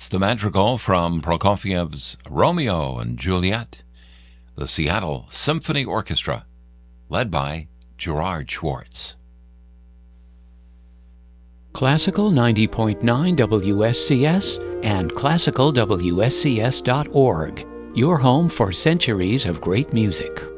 That's the madrigal from Prokofiev's Romeo and Juliet, the Seattle Symphony Orchestra, led by Gerard Schwartz. Classical 90.9 WSCS and classicalwscs.org, your home for centuries of great music.